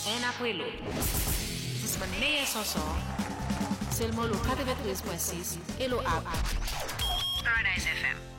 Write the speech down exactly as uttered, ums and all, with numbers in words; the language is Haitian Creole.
Enak welo. Sebenarnya soso. Selmo lo quatre-vingt-treize point six Elo App. Paradise F M.